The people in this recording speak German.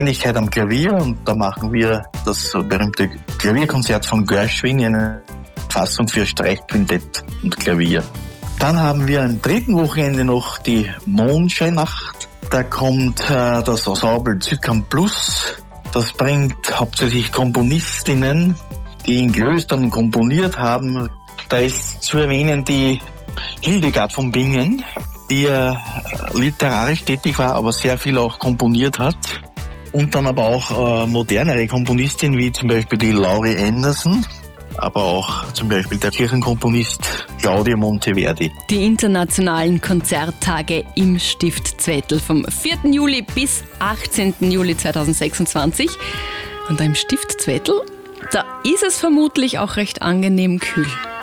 Ähnlichkeit am Klavier und da machen wir das berühmte Klavierkonzert von Gershwin in einer Fassung für Streichquintett und Klavier. Dann haben wir am dritten Wochenende noch die Mondscheinnacht. Da kommt das Ensemble Zyklon Plus. Das bringt hauptsächlich Komponistinnen, die in Klöstern komponiert haben. Da ist zu erwähnen die Hildegard von Bingen, die literarisch tätig war, aber sehr viel auch komponiert hat. Und dann aber auch modernere Komponistinnen, wie zum Beispiel die Laurie Anderson, aber auch zum Beispiel der Kirchenkomponist Claudio Monteverdi. Die internationalen Konzerttage im Stift Zwettl vom 4. Juli bis 18. Juli 2026. Und da im Stift Zwettl, da ist es vermutlich auch recht angenehm kühl.